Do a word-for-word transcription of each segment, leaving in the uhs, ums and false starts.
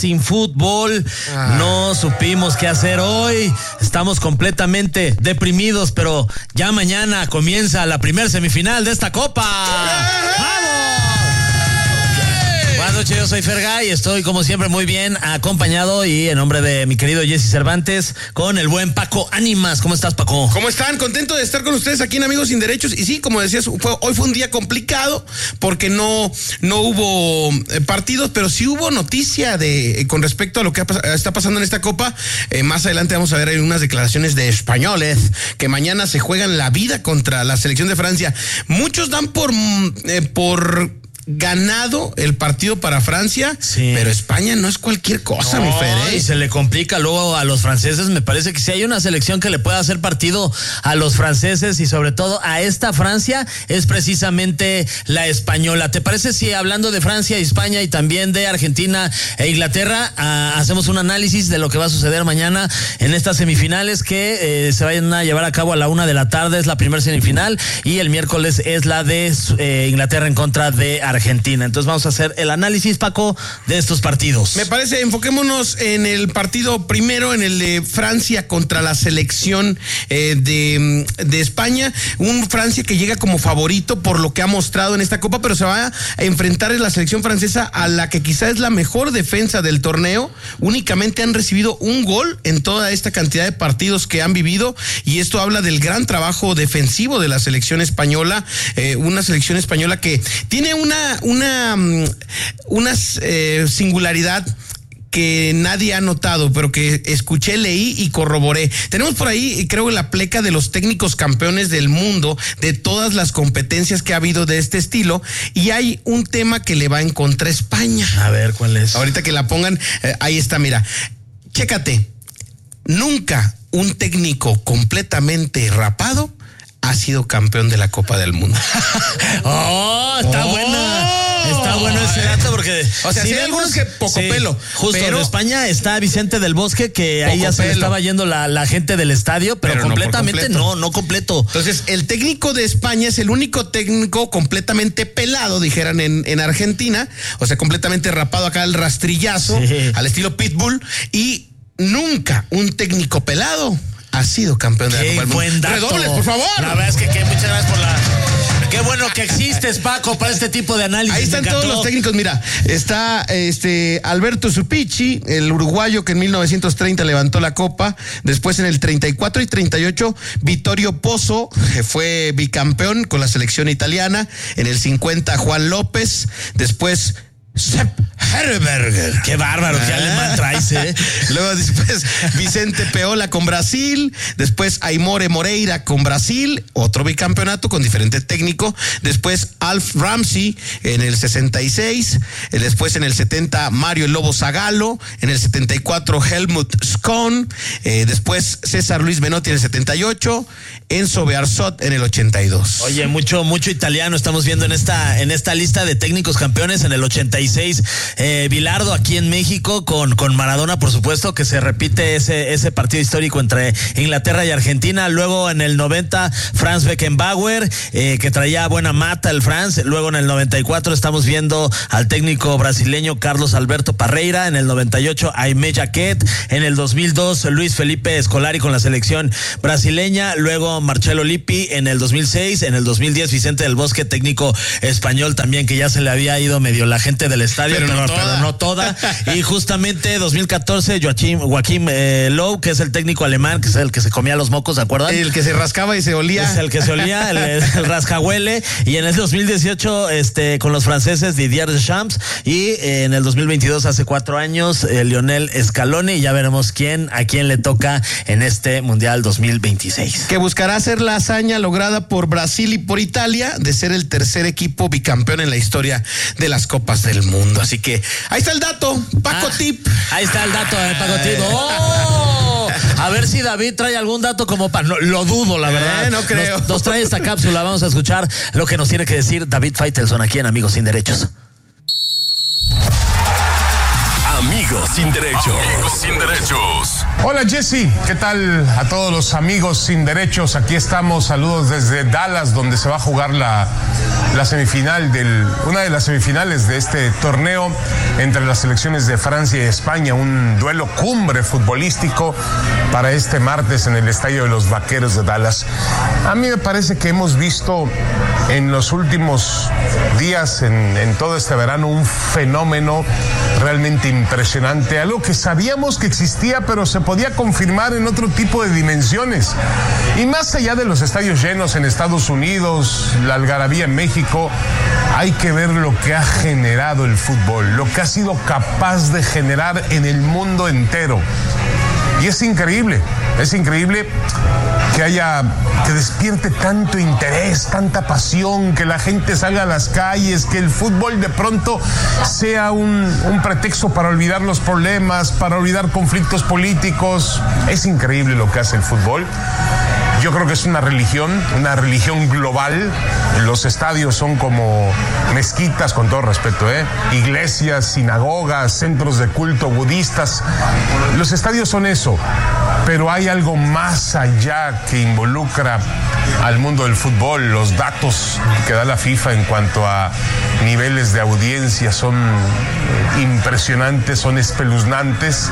sin fútbol. Ah. No supimos qué hacer hoy. Estamos completamente deprimidos, pero ya mañana comienza la primer semifinal de esta copa. ¡Vamos! Buenas noches, yo soy Fergay y estoy como siempre muy bien acompañado y en nombre de mi querido Jesse Cervantes con el buen Paco Ánimas. ¿Cómo estás, Paco? ¿Cómo están? Contento de estar con ustedes aquí en Amigos Sin Derechos. Y sí, como decías, fue, hoy fue un día complicado porque no, no hubo eh, partidos, pero sí hubo noticia de eh, con respecto a lo que ha, está pasando en esta Copa. Eh, más adelante vamos a ver ahí unas declaraciones de españoles que mañana se juegan la vida contra la selección de Francia. Muchos dan por... Eh, por ganado el partido para Francia, sí. Pero España no es cualquier cosa, no, mi Fer, ¿eh? Y se le complica luego a los franceses. Me parece que si hay una selección que le pueda hacer partido a los franceses y sobre todo a esta Francia, es precisamente la española. ¿Te parece si hablando de Francia y España y también de Argentina e Inglaterra, uh, hacemos un análisis de lo que va a suceder mañana en estas semifinales que eh, se vayan a llevar a cabo a la una de la tarde? Es la primera semifinal y el miércoles es la de eh, Inglaterra en contra de Argentina. Argentina. Entonces vamos a hacer el análisis, Paco, de estos partidos. Me parece, enfoquémonos en el partido primero, en el de Francia contra la selección eh, de, de España. Un Francia que llega como favorito por lo que ha mostrado en esta Copa, pero se va a enfrentar en la selección francesa a la que quizá es la mejor defensa del torneo. Únicamente han recibido un gol en toda esta cantidad de partidos que han vivido y esto habla del gran trabajo defensivo de la selección española. Eh, una selección española que tiene una una una eh, singularidad que nadie ha notado, pero que escuché, leí y corroboré. Tenemos por ahí, creo, la pleca de los técnicos campeones del mundo, de todas las competencias que ha habido de este estilo, y hay un tema que le va en contra a España. A ver, ¿cuál es? Ahorita que la pongan, eh, ahí está, mira. Chécate, nunca un técnico completamente rapado ha sido campeón de la Copa del Mundo. ¡Oh, está oh, buena! Está bueno ese dato porque... O sea, sí, hay algunos que poco sí, pelo. Justo, pero en España está Vicente del Bosque, que ahí ya se le estaba yendo la, la gente del estadio, pero, pero completamente no, completo. no, no completo. Entonces, el técnico de España es el único técnico completamente pelado, dijeran en, en Argentina, o sea, completamente rapado acá al rastrillazo, sí. Al estilo Pitbull, y nunca un técnico pelado ha sido campeón de la Copa del Mundo. Buen dato. Redobles, por favor. La verdad es que, que muchas gracias por la... Qué bueno que existes, Paco, para este tipo de análisis. Ahí están todos los técnicos. Mira, está este Alberto Supichi, el uruguayo que en mil novecientos treinta levantó la Copa. Después en el treinta y cuatro y treinta y ocho, Vittorio Pozzo, que fue bicampeón con la selección italiana. En el cincuenta, Juan López. Después... Sepp Herberger. Qué bárbaro, qué ah. alemán traes, ¿eh? Luego después Vicente Peola con Brasil, después Aimore Moreira con Brasil, otro bicampeonato con diferente técnico, después Alf Ramsey en el sesenta y seis, después en el setenta Mario el Lobo Zagallo, en el setenta y cuatro Helmut Schön, eh, después César Luis Menotti en el setenta y ocho, Enzo Bearzot en el ochenta y dos. Oye, mucho mucho italiano estamos viendo en esta en esta lista de técnicos campeones. En el ochenta y seis eh, Bilardo aquí en México con, con Maradona, por supuesto, que se repite ese, ese partido histórico entre Inglaterra y Argentina. Luego en el noventa Franz Beckenbauer, eh, que traía buena mata el Franz. Luego en el noventa y cuatro estamos viendo al técnico brasileño Carlos Alberto Parreira. En el noventa y ocho Aimé Jacquet. En el dos mil dos Luis Felipe Scolari con la selección brasileña. Luego Marcelo Lippi en el dos mil seis. En el dos mil diez Vicente del Bosque, técnico español también, que ya se le había ido medio la gente del estadio, pero, pero, no, pero no toda. Y justamente dos mil catorce Joachim, Joachim eh, Löw, que es el técnico alemán, que es el que se comía los mocos, ¿se acuerdan? El que se rascaba y se olía. Es el que se olía, el, el rascahuele. Y en el dos mil dieciocho este, con los franceses Didier Deschamps. Y eh, en el dos mil veintidós, hace cuatro años, eh, Lionel Scaloni. Y ya veremos quién, a quién le toca en este Mundial dos mil veintiséis. Que buscará hacer la hazaña lograda por Brasil y por Italia de ser el tercer equipo bicampeón en la historia de las Copas del Mundo. Así que ahí está el dato, Paco ah, Tip. Ahí está el dato de Paco Tip. ¡Oh! A ver si David trae algún dato como para... No, lo dudo, la verdad. Eh, no creo. Nos, nos trae esta cápsula. Vamos a escuchar lo que nos tiene que decir David Faitelson aquí en Amigos Sin Derechos. Amigos sin derechos. Amigos sin derechos. Hola Jesse, ¿qué tal a todos los amigos sin derechos? Aquí estamos, saludos desde Dallas, donde se va a jugar la, la semifinal del, una de las semifinales de este torneo entre las selecciones de Francia y España, un duelo cumbre futbolístico para este martes en el Estadio de los Vaqueros de Dallas. A mí me parece que hemos visto en los últimos días, en, en todo este verano, un fenómeno realmente impresionante, algo que sabíamos que existía, pero se podía confirmar en otro tipo de dimensiones. Y más allá de los estadios llenos en Estados Unidos, la algarabía en México, hay que ver lo que ha generado el fútbol, lo que ha sido capaz de generar en el mundo entero. Y es increíble, es increíble que haya, que despierte tanto interés, tanta pasión, que la gente salga a las calles, que el fútbol de pronto sea un, un pretexto para olvidar los problemas, para olvidar conflictos políticos. Es increíble lo que hace el fútbol. Yo creo que es una religión, una religión global. Los estadios son como mezquitas, con todo respeto, ¿eh? Iglesias, sinagogas, centros de culto budistas. Los estadios son eso, pero hay algo más allá que involucra al mundo del fútbol. Los datos que da la FIFA en cuanto a niveles de audiencia son impresionantes, son espeluznantes.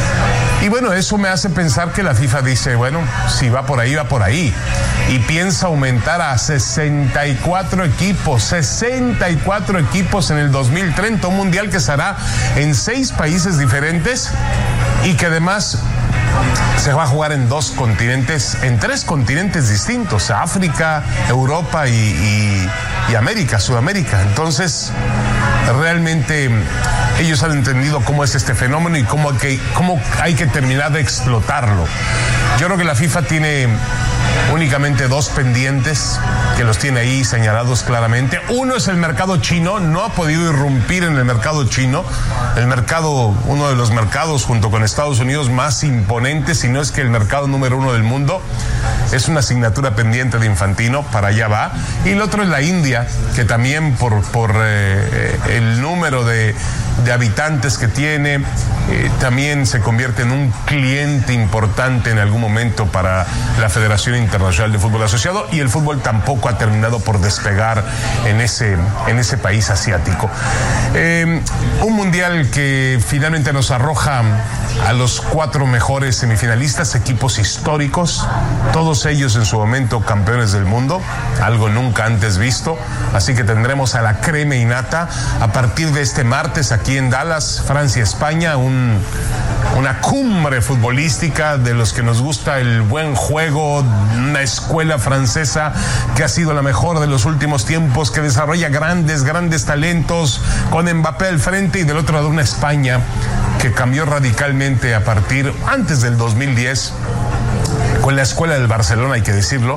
Y bueno, eso me hace pensar que la FIFA dice, bueno, si va por ahí, va por ahí. Y piensa aumentar a sesenta y cuatro equipos, sesenta y cuatro equipos en el dos mil treinta, un mundial que se hará en seis países diferentes y que además se va a jugar en dos continentes, en tres continentes distintos, África, Europa y, y, y América, Sudamérica. Entonces, realmente ellos han entendido cómo es este fenómeno y cómo hay que, cómo hay que terminar de explotarlo. Yo creo que la FIFA tiene únicamente dos pendientes que los tiene ahí señalados claramente. Uno es el mercado chino, no ha podido irrumpir en el mercado chino, el mercado, uno de los mercados junto con Estados Unidos más imponentes, si no es que el mercado número uno del mundo. Es una asignatura pendiente de Infantino, para allá va. Y el otro es la India, que también por, por eh, el número de, de habitantes que tiene, eh, también se convierte en un cliente importante en algún momento para la Federación Internacional de Fútbol Asociado, y el fútbol tampoco ha terminado por despegar en ese, en ese país asiático. Eh, un mundial que finalmente nos arroja a los cuatro mejores semifinalistas, equipos históricos, todos ellos en su momento campeones del mundo, algo nunca antes visto. Así que tendremos a la crema innata a partir de este martes aquí en Dallas, Francia-España, un, una cumbre futbolística de los que nos gusta el buen juego, una escuela francesa que ha sido la mejor de los últimos tiempos, que desarrolla grandes, grandes talentos, con Mbappé al frente, y del otro lado una España que cambió radicalmente a partir, antes del dos mil diez, con la escuela del Barcelona, hay que decirlo,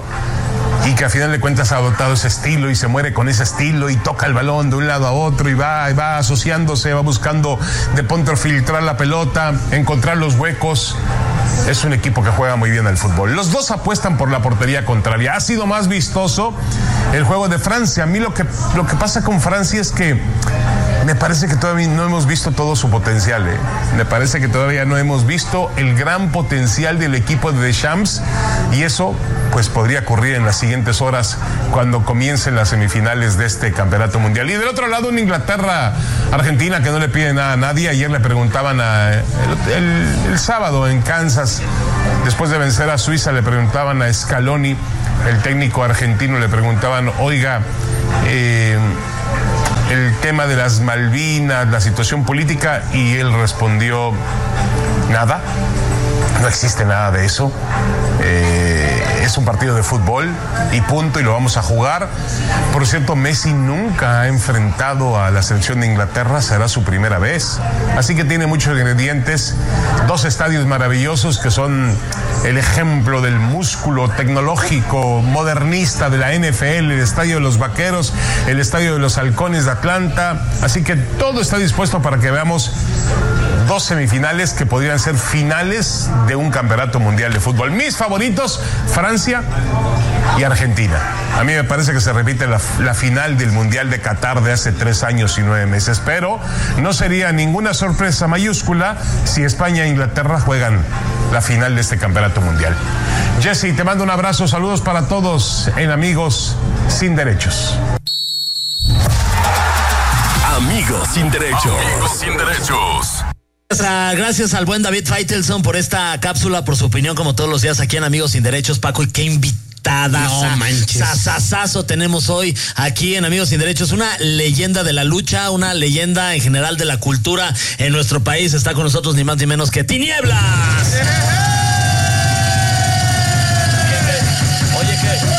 y que a final de cuentas ha adoptado ese estilo y se muere con ese estilo y toca el balón de un lado a otro y va, y va asociándose, va buscando de pronto filtrar la pelota, encontrar los huecos. Es un equipo que juega muy bien al fútbol. Los dos apuestan por la portería contraria. Ha sido más vistoso el juego de Francia. A mí lo que, lo que pasa con Francia es que me parece que todavía no hemos visto todo su potencial. ¿eh? Me parece que todavía no hemos visto el gran potencial del equipo de Deschamps, y eso pues podría ocurrir en las siguientes horas cuando comiencen las semifinales de este campeonato mundial. Y del otro lado, una Inglaterra-Argentina que no le pide nada a nadie. Ayer le preguntaban a, el, el, el sábado en Kansas, después de vencer a Suiza, le preguntaban a Scaloni, el técnico argentino, le preguntaban, oiga, eh, el tema de las Malvinas, la situación política, y él respondió, nada, no existe nada de eso. Eh, es un partido de fútbol y punto, y lo vamos a jugar. Por cierto, Messi nunca ha enfrentado a la selección de Inglaterra, será su primera vez, así que tiene muchos ingredientes. Dos estadios maravillosos que son el ejemplo del músculo tecnológico modernista de la N F L, el estadio de los Vaqueros, el estadio de los Halcones de Atlanta, así que todo está dispuesto para que veamos dos semifinales que podrían ser finales de un campeonato mundial de fútbol. Mis favoritos, Francia y Argentina. A mí me parece que se repite la, la final del Mundial de Qatar de hace tres años y nueve meses, pero no sería ninguna sorpresa mayúscula si España e Inglaterra juegan la final de este campeonato mundial. Jesse, te mando un abrazo, saludos para todos en Amigos Sin Derechos. Amigos Sin Derechos. Amigos Sin Derechos. Gracias al buen David Faitelson por esta cápsula, por su opinión, como todos los días aquí en Amigos Sin Derechos. Paco, y qué invitada. No manches. Sasasazo tenemos hoy aquí en Amigos Sin Derechos. Una leyenda de la lucha, una leyenda en general de la cultura en nuestro país. Está con nosotros ni más ni menos que Tinieblas. Oye,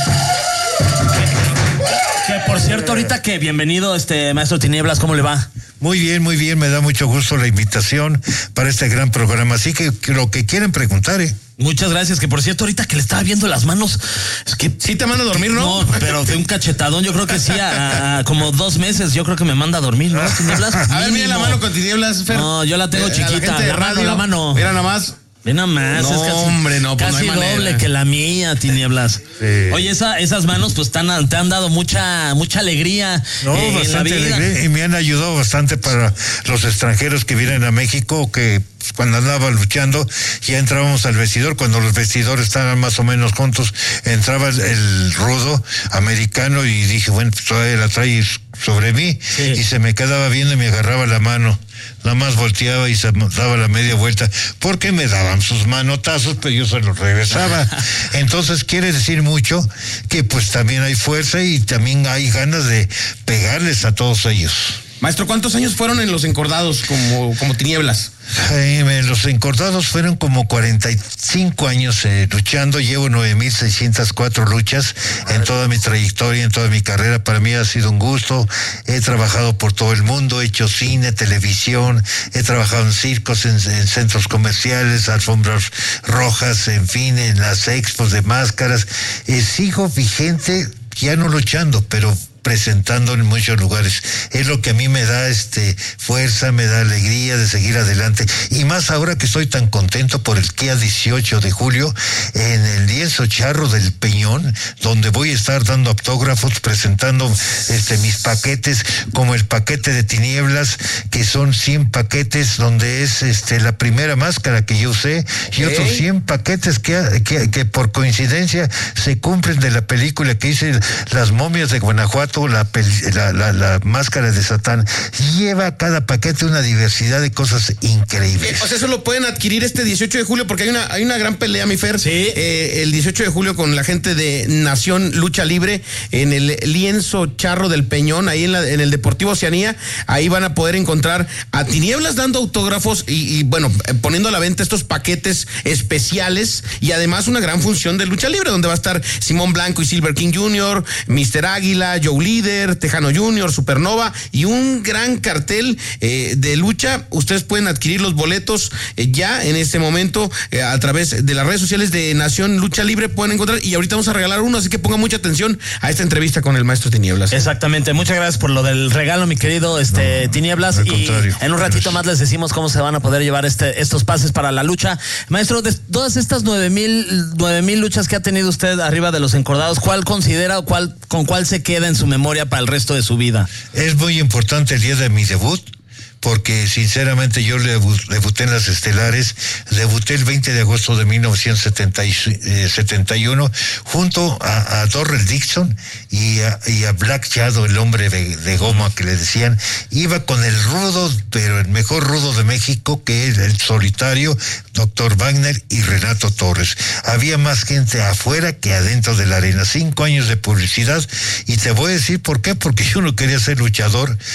¿qué? Que por cierto, ahorita que bienvenido, este maestro Tinieblas, ¿cómo le va? Muy bien, muy bien, me da mucho gusto la invitación para este gran programa, así que, que lo que quieran preguntar, ¿eh? Muchas gracias, que por cierto, ahorita que le estaba viendo las manos, es que... ¿Sí te manda a dormir, no? No, pero de un cachetadón, yo creo que sí, a, a como dos meses, yo creo que me manda a dormir, ¿no? Tinieblas. A ver, mira la mano con Tinieblas, Fer. No, yo la tengo Eh, chiquita, la, gente de la mano, radio, la mano. Mira nada más. Ve nada más, No, es casi, hombre, no, pues casi no hay doble manera. que la mía, Tinieblas. Sí. Oye, esa, esas manos pues te han, te han dado mucha mucha alegría. No, eh, en la bastante vida. alegría, y me han ayudado bastante para los extranjeros que vienen a México, que pues, cuando andaba luchando ya entrábamos al vestidor, cuando los vestidores estaban más o menos juntos, entraba el, el rudo americano y dije, bueno, pues todavía la trae sobre mí, Sí. y se me quedaba viendo y me agarraba la mano. Nada más volteaba y se daba la media vuelta, porque me daban sus manotazos, pero yo se los regresaba. Entonces quiere decir mucho que pues también hay fuerza y también hay ganas de pegarles a todos ellos. Maestro, ¿cuántos años fueron en los encordados como, como Tinieblas? Ay, me- los encordados fueron como cuarenta y cinco años eh, luchando. Llevo nueve mil seiscientas cuatro luchas en toda mi trayectoria, en toda mi carrera. Para mí ha sido un gusto. He trabajado por todo el mundo, he hecho cine, televisión, he trabajado en circos, en, en centros comerciales, alfombras rojas, en fin, en las expos de máscaras. Eh, sigo vigente, ya no luchando, pero presentando en muchos lugares. Es lo que a mí me da este fuerza, me da alegría de seguir adelante, y más ahora que estoy tan contento por el día dieciocho de julio en el lienzo charro del Peñón, donde voy a estar dando autógrafos, presentando este mis paquetes, como el paquete de Tinieblas, que son cien paquetes, donde es este la primera máscara que yo usé, y Ok. otros cien paquetes que, que, que por coincidencia se cumplen de la película que hice, Las momias de Guanajuato, la, peli- la, la, la máscara de Satán. Lleva cada paquete una diversidad de cosas increíbles. O sea, eso lo pueden adquirir este dieciocho de julio, porque hay una, hay una gran pelea, mi Fer. Sí. Eh, el dieciocho de julio con la gente de Nación Lucha Libre en el lienzo charro del Peñón, ahí en, la, en el Deportivo Oceanía. Ahí van a poder encontrar a Tinieblas dando autógrafos y, y bueno, eh, poniendo a la venta estos paquetes especiales, y además una gran función de lucha libre, donde va a estar Simón Blanco y Silver King junior, mister Águila, Joe Líder, Tejano junior, Supernova, y un gran cartel eh, de lucha. Ustedes pueden adquirir los boletos eh, ya en este momento eh, a través de las redes sociales de Nación Lucha Libre, pueden encontrar, y ahorita vamos a regalar uno, así que pongan mucha atención a esta entrevista con el maestro Tinieblas. Exactamente, muchas gracias por lo del regalo, mi querido este No, Tinieblas, al y contrario. en un ratito más les decimos cómo se van a poder llevar este estos pases para la lucha. Maestro, de todas estas nueve mil nueve mil luchas que ha tenido usted arriba de los encordados, ¿cuál considera o cuál con cuál se queda en su memoria para el resto de su vida? Es muy importante el día de mi debut, porque sinceramente yo debu- debuté en las estelares, debuté el veinte de agosto de mil novecientos setenta y uno junto a, a Dorrell Dixon y a, y a Black Shadow, el hombre de, de goma que le decían. Iba con el rudo, pero el mejor rudo de México, que es el solitario, doctor Wagner y Renato Torres. Había más gente afuera que adentro de la arena. Cinco años de publicidad, y te voy a decir por qué, porque yo no quería ser luchador,